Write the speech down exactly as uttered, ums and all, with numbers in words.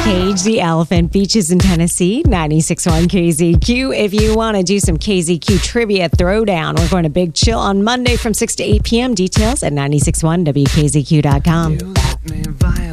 Cage the Elephant Beaches in Tennessee, ninety-six point one K Z Q. If you want to do some K Z Q trivia throwdown, we're going to Big Chill on Monday from six to eight p.m. Details at nine six one W K Z Q dot com.